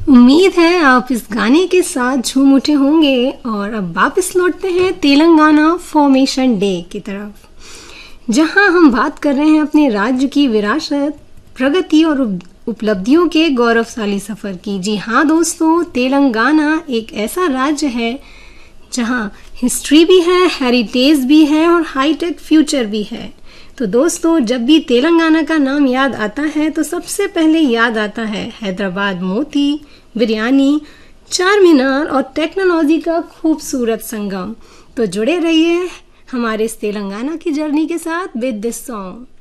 उम्मीद है आप इस गाने के साथ झूम उठे होंगे और अब वापस लौटते हैं तेलंगाना फॉर्मेशन डे की तरफ, जहां हम बात कर रहे हैं अपने राज्य की विरासत, प्रगति और उपलब्धियों के गौरवशाली सफर की। जी हाँ दोस्तों, तेलंगाना एक ऐसा राज्य है जहां हिस्ट्री भी है, हेरिटेज भी है और हाईटेक फ्यूचर भी है। तो दोस्तों, जब भी तेलंगाना का नाम याद आता है तो सबसे पहले याद आता है हैदराबाद मोती, बिरयानी, चार मीनार और टेक्नोलॉजी का खूबसूरत संगम। तो जुड़े रहिए हमारे इस तेलंगाना की जर्नी के साथ विद दिस सॉन्ग।